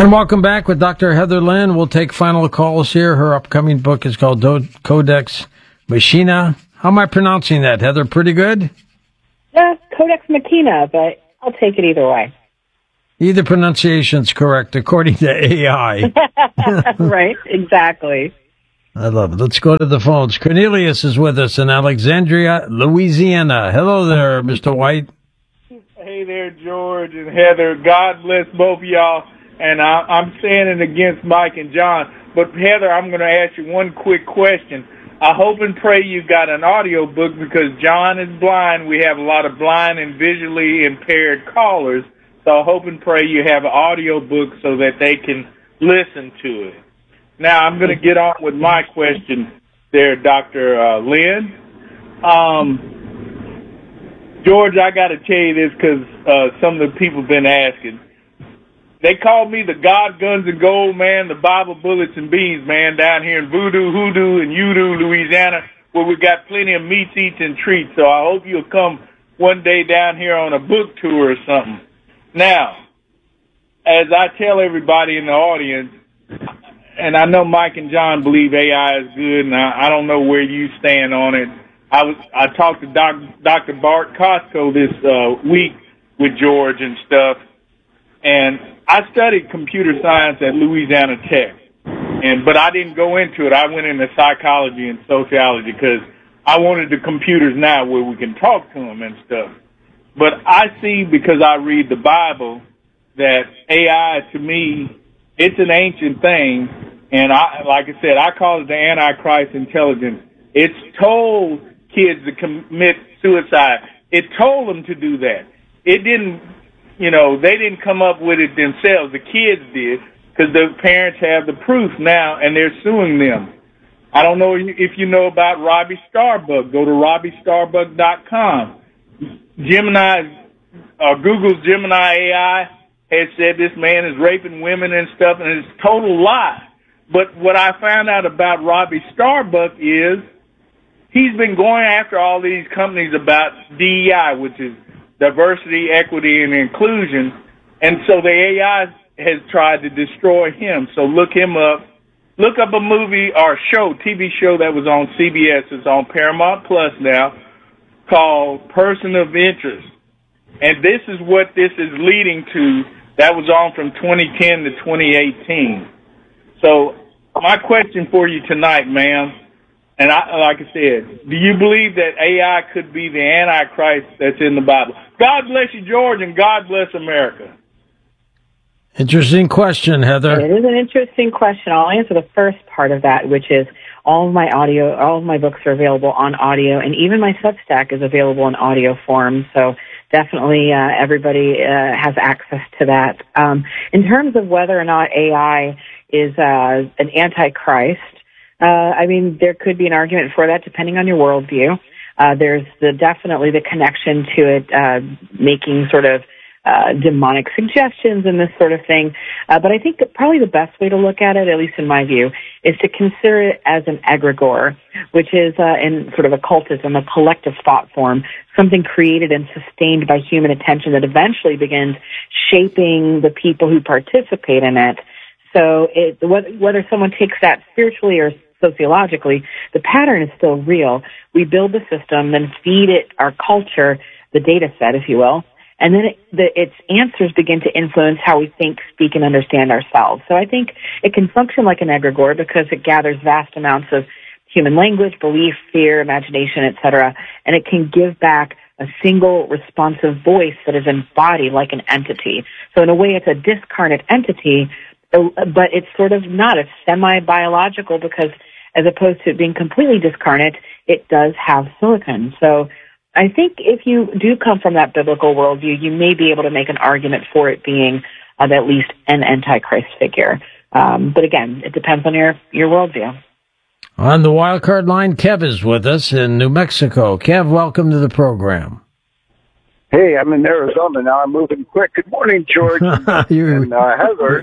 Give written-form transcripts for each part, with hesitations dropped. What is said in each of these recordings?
And welcome back with Dr. Heather Lynn. We'll take final calls here. Her upcoming book is called Codex Machina. How am I pronouncing that, Heather? Pretty good? Yeah, Codex Machina, but I'll take it either way. Either pronunciation's correct, according to AI. Right, exactly. I love it. Let's go to the phones. Cornelius is with us in Alexandria, Louisiana. Hello there, Mr. White. Hey there, George and Heather. God bless both of y'all. And I'm saying it against Mike and John. But, Heather, I'm going to ask you one quick question. I hope and pray you got an audio book because John is blind. We have a lot of blind and visually impaired callers. So I hope and pray you have an audio book so that they can listen to it. Now, I'm going to get on with my question there, Dr. Lynn. George, I got to tell you this because some of the people have been asking. They call me the God, Guns, and Gold man, the Bible, Bullets, and Beans man down here in Voodoo, Hoodoo, and Udo, Louisiana, where we got plenty of meats, eats, and treats. So I hope you'll come one day down here on a book tour or something. Now, as I tell everybody in the audience, and I know Mike and John believe AI is good, and I don't know where you stand on it. I talked to Dr. Bart Costco this week with George and stuff, and I studied computer science at Louisiana Tech, but I didn't go into it. I went into psychology and sociology because I wanted the computers now where we can talk to them and stuff. But I see, because I read the Bible, that AI, to me, it's an ancient thing, and like I said, I call it the Antichrist intelligence. It's told kids to commit suicide. It told them to do that. It didn't, they didn't come up with it themselves. The kids did, because the parents have the proof now, and they're suing them. I don't know if you know about Robbie Starbuck. Go to RobbieStarbuck.com. Google's Gemini AI has said this man is raping women and stuff, and it's a total lie. But what I found out about Robbie Starbuck is he's been going after all these companies about DEI, which is diversity, equity, and inclusion. And so the AI has tried to destroy him. So look him up. Look up a movie or TV show that was on CBS. It's on Paramount Plus now, called Person of Interest. And this is what this is leading to. That was on from 2010 to 2018. So my question for you tonight, ma'am, and like I said, do you believe that AI could be the Antichrist that's in the Bible? God bless you, George, and God bless America. Interesting question, Heather. It is an interesting question. I'll answer the first part of that, which is all of my books are available on audio, and even my Substack is available in audio form. So definitely everybody has access to that. In terms of whether or not AI is an antichrist, there could be an argument for that depending on your worldview. There's definitely the connection to it making sort of demonic suggestions and this sort of thing. But I think that probably the best way to look at it, at least in my view, is to consider it as an egregore, which is in sort of occultism, a collective thought form, something created and sustained by human attention that eventually begins shaping the people who participate in it. So whether someone takes that spiritually or sociologically, the pattern is still real. We build the system, then feed it our culture, the data set, if you will, and then its answers begin to influence how we think, speak, and understand ourselves. So I think it can function like an egregore because it gathers vast amounts of human language, belief, fear, imagination, etc., and it can give back a single responsive voice that is embodied like an entity. So in a way, it's a discarnate entity, but it's sort of not. It's semi-biological because as opposed to it being completely discarnate, it does have silicon. So I think if you do come from that biblical worldview, you may be able to make an argument for it being at least an antichrist figure. But again, it depends on your worldview. On the wild card line, Kev is with us in New Mexico. Kev, welcome to the program. Hey, I'm in Arizona now. I'm moving quick. Good morning, George and Heather,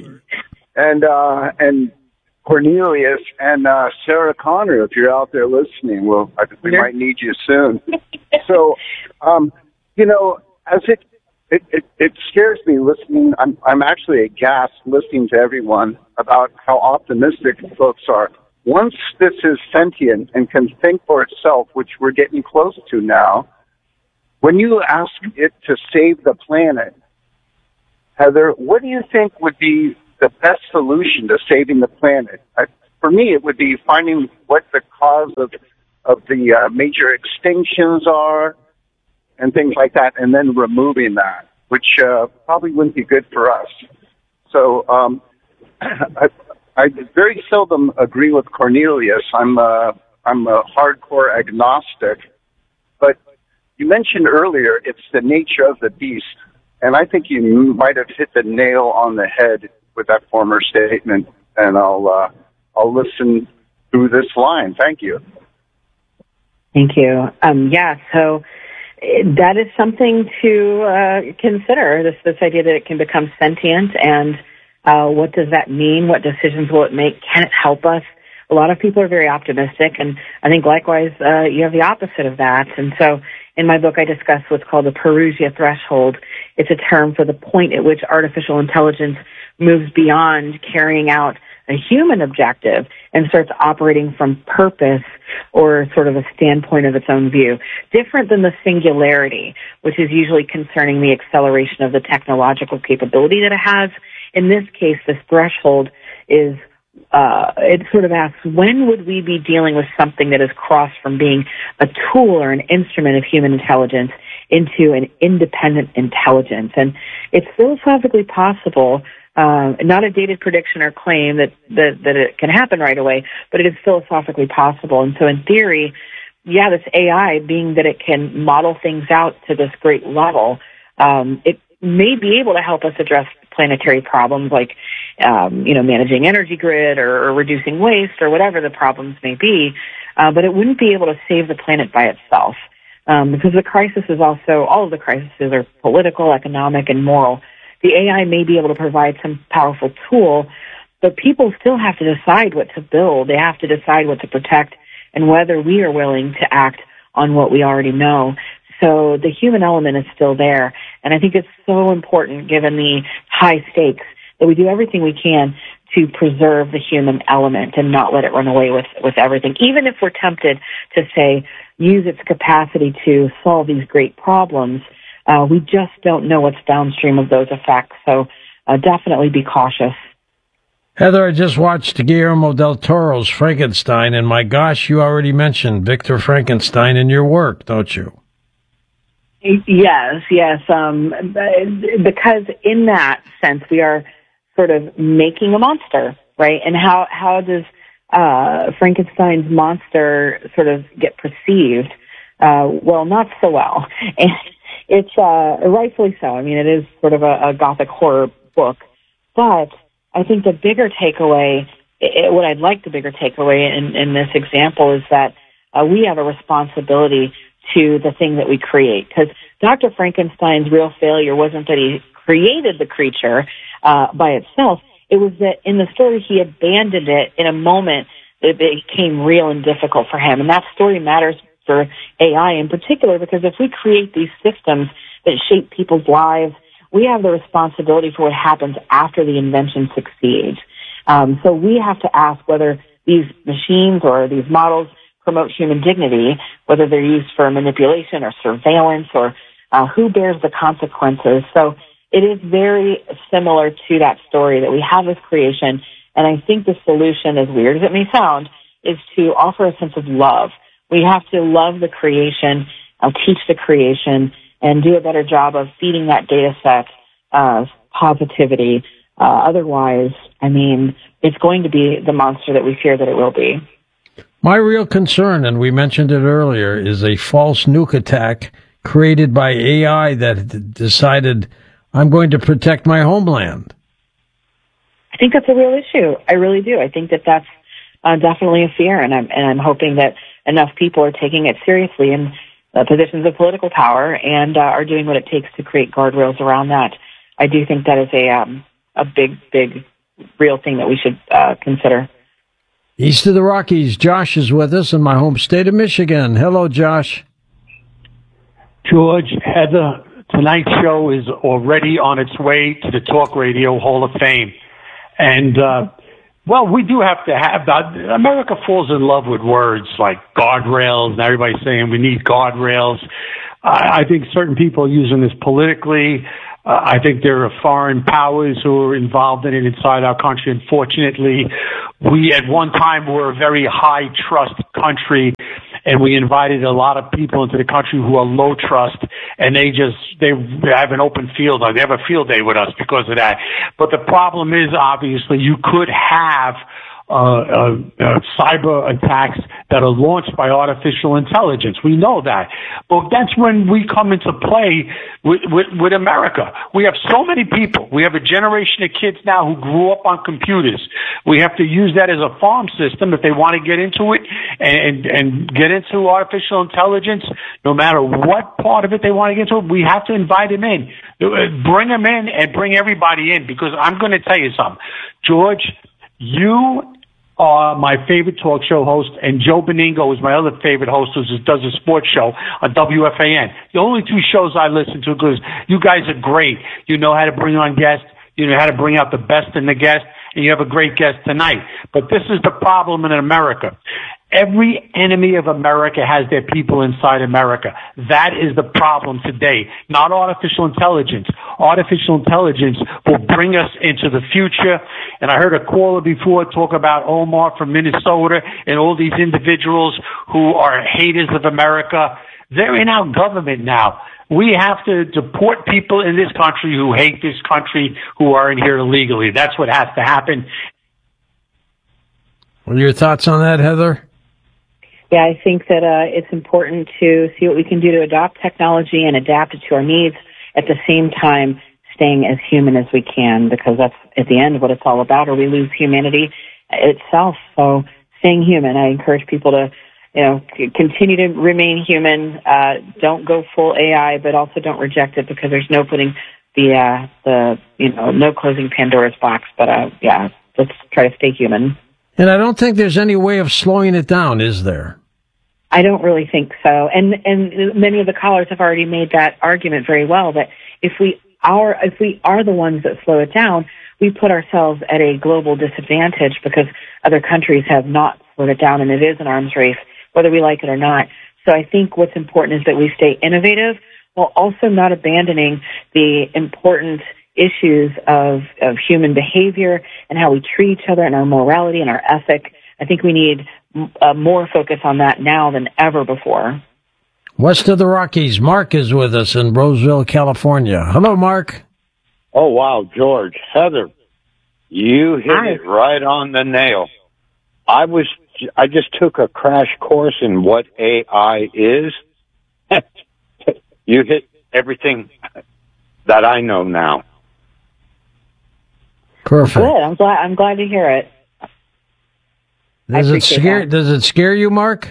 and Cornelius and Sarah Connor. If you're out there listening, we might need you soon. So, as it it scares me listening. I'm actually aghast listening to everyone about how optimistic folks are. Once this is sentient and can think for itself, which we're getting close to now, when you ask it to save the planet, Heather, what do you think would be the best solution to saving the planet? For me, it would be finding what the cause of the major extinctions are and things like that, and then removing that, which probably wouldn't be good for us. So I very seldom agree with Cornelius. I'm a hardcore agnostic. But you mentioned earlier it's the nature of the beast, and I think you might have hit the nail on the head with that former statement. And I'll listen through this line. Thank you. Thank you. So that is something to consider, this idea that it can become sentient, and what does that mean? What decisions will it make? Can it help us? A lot of people are very optimistic, and I think likewise you have the opposite of that. And so in my book I discuss what's called the Perugia threshold. It's a term for the point at which artificial intelligence moves beyond carrying out a human objective and starts operating from purpose or sort of a standpoint of its own view. Different than the singularity, which is usually concerning the acceleration of the technological capability that it has. In this case, this threshold is, it sort of asks, when would we be dealing with something that has crossed from being a tool or an instrument of human intelligence into an independent intelligence? And it's philosophically possible, not a dated prediction or claim that it can happen right away, but it is philosophically possible. And so in theory, this AI, being that it can model things out to this great level, it may be able to help us address planetary problems like, managing energy grid or reducing waste or whatever the problems may be, but it wouldn't be able to save the planet by itself. Because the crisis is also, all of the crises are political, economic, and moral. The AI may be able to provide some powerful tool, but people still have to decide what to build. They have to decide what to protect and whether we are willing to act on what we already know. So the human element is still there. And I think it's so important, given the high stakes, that we do everything we can to preserve the human element and not let it run away with everything. Even if we're tempted to say, use its capacity to solve these great problems, we just don't know what's downstream of those effects. So definitely be cautious. Heather, I just watched Guillermo del Toro's Frankenstein, and my gosh, you already mentioned Victor Frankenstein in your work, don't you? Yes. Because in that sense, we are sort of making a monster, right? And how does Frankenstein's monster sort of get perceived? Well, not so well. And it's rightfully so. I mean, it is sort of a gothic horror book. But I think the bigger takeaway, what I'd like the bigger takeaway in this example is that we have a responsibility to the thing that we create. Because Dr. Frankenstein's real failure wasn't that he created the creature by itself. It was that in the story he abandoned it in a moment that it became real and difficult for him. And that story matters for AI in particular, because if we create these systems that shape people's lives, we have the responsibility for what happens after the invention succeeds. So we have to ask whether these machines or these models promote human dignity, whether they're used for manipulation or surveillance, or who bears the consequences. So it is very similar to that story that we have with creation. And I think the solution, as weird as it may sound, is to offer a sense of love. We have to love the creation, teach the creation, and do a better job of feeding that data set positivity. Otherwise, I mean, it's going to be the monster that we fear that it will be. My real concern, and we mentioned it earlier, is a false nuke attack created by AI that decided, I'm going to protect my homeland. I think that's a real issue. I really do. I think that's definitely a fear, and I'm hoping that enough people are taking it seriously in positions of political power and are doing what it takes to create guardrails around that. I do think that is a big, real thing that we should consider. East of the Rockies, Josh is with us in my home state of Michigan. Hello, Josh. George, Heather, tonight's show is already on its way to the Talk Radio Hall of Fame. And, well, we do have to have that. America falls in love with words like guardrails, and everybody's saying we need guardrails. I think certain people are using this politically. I think there are foreign powers who are involved in it inside our country. Unfortunately, we at one time were a very high trust country, and we invited a lot of people into the country who are low trust, and they have an open field. They have a field day with us because of that. But the problem is, obviously, you could have cyber attacks that are launched by artificial intelligence. We know that. But that's when we come into play with America. We have so many people. We have a generation of kids now who grew up on computers. We have to use that as a farm system if they want to get into it and get into artificial intelligence. No matter what part of it they want to get into, we have to invite them in. Bring them in and bring everybody in, because I'm going to tell you something. George, you are my favorite talk show host, and Joe Beningo is my other favorite host, who does a sports show on WFAN. The only two shows I listen to, because you guys are great. You know how to bring on guests. You know how to bring out the best in the guest, and you have a great guest tonight. But this is the problem in America. Every enemy of America has their people inside America. That is the problem today, not artificial intelligence. Artificial intelligence will bring us into the future. And I heard a caller before talk about Omar from Minnesota and all these individuals who are haters of America. They're in our government now. We have to deport people in this country who hate this country, who are in here illegally. That's what has to happen. What are your thoughts on that, Heather? Yeah, I think that it's important to see what we can do to adopt technology and adapt it to our needs, at the same time staying as human as we can, because that's at the end what it's all about, or we lose humanity itself. So staying human, I encourage people to, continue to remain human. Don't go full AI, but also don't reject it, because there's no putting no closing Pandora's box. But let's try to stay human. And I don't think there's any way of slowing it down, is there? I don't really think so. And many of the callers have already made that argument very well, that if we are the ones that slow it down, we put ourselves at a global disadvantage, because other countries have not slowed it down, and it is an arms race, whether we like it or not. So I think what's important is that we stay innovative while also not abandoning the important issues of human behavior and how we treat each other and our morality and our ethic. I think we need more focus on that now than ever before. West of the Rockies, Mark is with us in Roseville, California. Hello, Mark. Oh, wow, George. Heather, you hit it right on the nail. I just took a crash course in what AI is. You hit everything that I know now. Perfect. Good. I'm glad to hear it. Does it scare you, Mark?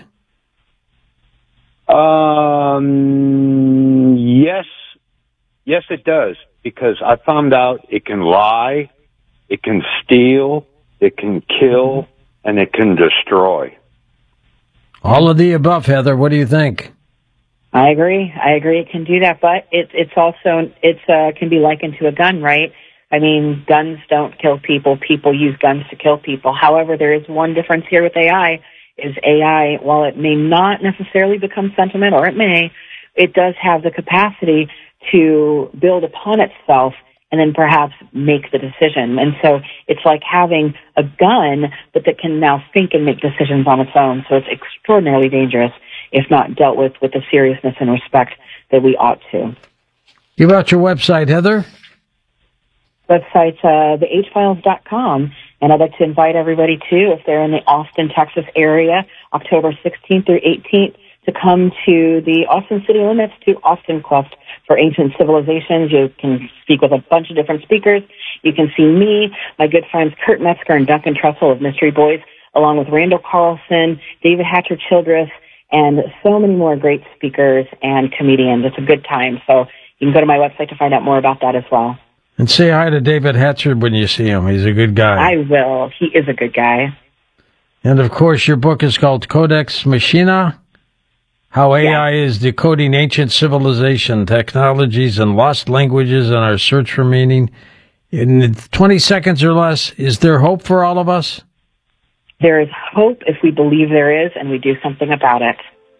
Yes, it does, because I found out it can lie, it can steal, it can kill, and it can destroy. All of the above, Heather. What do you think? I agree. It can do that, but it's also can be likened to a gun, right? I mean, guns don't kill people. People use guns to kill people. However, there is one difference here with AI, is AI, while it may not necessarily become sentient, or it does have the capacity to build upon itself and then perhaps make the decision. And so it's like having a gun, but that can now think and make decisions on its own. So it's extraordinarily dangerous if not dealt with the seriousness and respect that we ought to. Give out your website, Heather. Website's thehfiles.com, and I'd like to invite everybody, too, if they're in the Austin, Texas area, October 16th through 18th, to come to the Austin City Limits to Austin Quest for Ancient Civilizations. You can speak with a bunch of different speakers. You can see me, my good friends Kurt Metzger and Duncan Trussell of Mystery Boys, along with Randall Carlson, David Hatcher Childress, and so many more great speakers and comedians. It's a good time, so you can go to my website to find out more about that as well. And say hi to David Hatcher when you see him. He's a good guy. I will. He is a good guy. And, of course, your book is called Codex Machina, how AI is decoding ancient civilization, technologies, and lost languages in our search for meaning. In 20 seconds or less, is there hope for all of us? There is hope if we believe there is and we do something about it.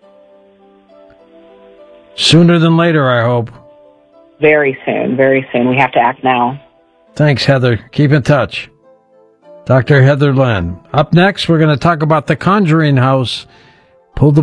Sooner than later, I hope. Very soon, very soon. We have to act now. Thanks, Heather. Keep in touch. Dr. Heather Len. Up next, we're going to talk about the Conjuring House. Pull the